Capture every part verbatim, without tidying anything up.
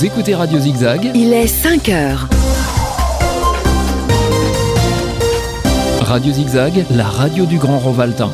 Vous écoutez Radio Zigzag. Il est cinq heures. Radio Zigzag, la radio du Grand Rovaltain.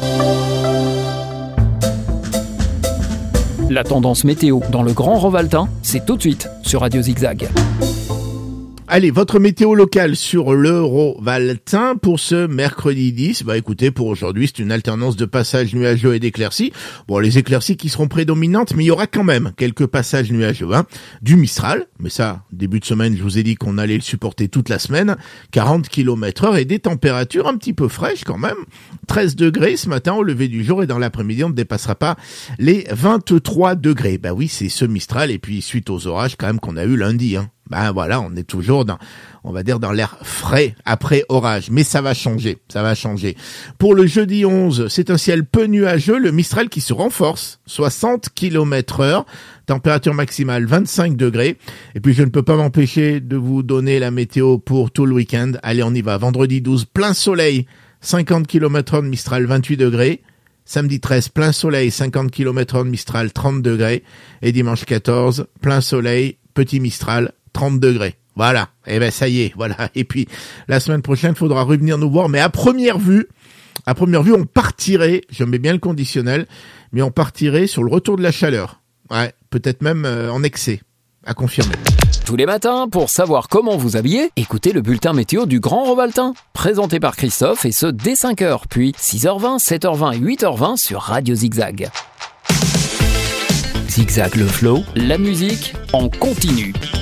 La tendance météo dans le Grand Rovaltain, c'est tout de suite sur Radio Zigzag. Allez, votre météo locale sur le Rovaltain pour ce mercredi dix. Bah écoutez, pour aujourd'hui, c'est une alternance de passages nuageux et d'éclaircies. Bon, les éclaircies qui seront prédominantes, mais il y aura quand même quelques passages nuageux. Hein. Du Mistral, mais ça, début de semaine, je vous ai dit qu'on allait le supporter toute la semaine. quarante kilomètres heure et des températures un petit peu fraîches quand même. treize degrés ce matin au lever du jour et dans l'après-midi, on ne dépassera pas les vingt-trois degrés. Bah oui, c'est ce Mistral et puis suite aux orages quand même qu'on a eu lundi, hein. Ben voilà, on est toujours dans, on va dire dans l'air frais après orage. Mais ça va changer, ça va changer. Pour le jeudi onze, c'est un ciel peu nuageux, le Mistral qui se renforce, soixante kilomètres heure, température maximale vingt-cinq degrés. Et puis je ne peux pas m'empêcher de vous donner la météo pour tout le week-end. Allez, on y va. Vendredi douze, plein soleil, cinquante kilomètres heure de Mistral, vingt-huit degrés. Samedi treize, plein soleil, cinquante kilomètres heure de Mistral, trente degrés. Et dimanche quatorze, plein soleil, petit Mistral, trente degrés. Voilà. Et ben ça y est, voilà. Et puis la semaine prochaine, il faudra revenir nous voir. Mais à première vue, à première vue, on partirait, je mets bien le conditionnel, mais on partirait sur le retour de la chaleur. Ouais, peut-être même euh, en excès. À confirmer. Tous les matins, pour savoir comment vous habiller, écoutez le bulletin météo du Grand Rovaltain, présenté par Christophe, et ce dès cinq heures, puis six heures vingt, sept heures vingt et huit heures vingt sur Radio Zigzag. Zigzag le flow, la musique en continu.